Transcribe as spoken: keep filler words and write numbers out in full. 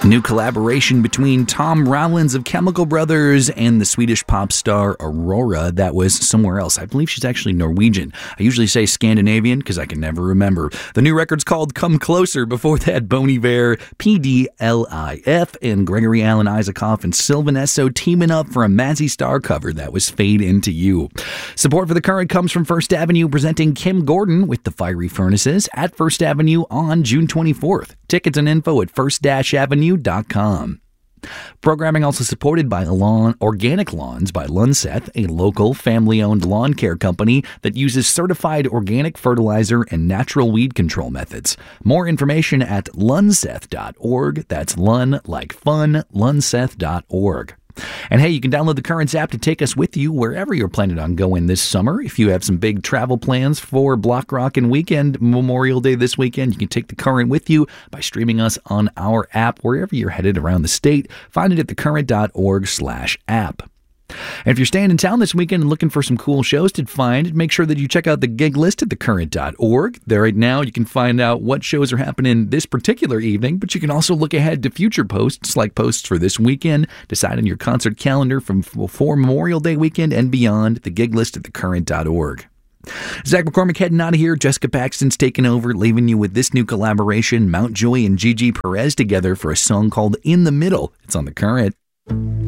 New collaboration between Tom Rollins of Chemical Brothers and the Swedish pop star Aurora that was somewhere else. I believe she's actually Norwegian. I usually say Scandinavian because I can never remember. The new record's called Come Closer. Before that, Bon Iver, P D L I F, and Gregory Alan Isaacoff and Sylvan Esso teaming up for a Mazzy Star cover that was Fade Into You. Support for The Current comes from First Avenue, presenting Kim Gordon with The Fiery Furnaces at First Avenue on June twenty-fourth. Tickets and info at first avenue dot com. Programming also supported by Lawn Organic Lawns by Lunseth, a local family-owned lawn care company that uses certified organic fertilizer and natural weed control methods. More information at lunseth dot org. That's Lun like fun, lunseth dot org. And hey, you can download the Currents app to take us with you wherever you're planning on going this summer. If you have some big travel plans for Block Rockin' Weekend, Memorial Day this weekend, you can take the Current with you by streaming us on our app wherever you're headed around the state. Find it at thecurrent dot org slash app. And if you're staying in town this weekend and looking for some cool shows to find, make sure that you check out the gig list at the current dot org. There right now you can find out what shows are happening this particular evening, but you can also look ahead to future posts like posts for this weekend, decide on your concert calendar from for Memorial Day weekend and beyond. The gig list at the current dot org. Zach McCormick heading out of here. Jessica Paxton's taking over, leaving you with this new collaboration, Mountjoy and Gigi Perez together for a song called In the Middle. It's on The Current.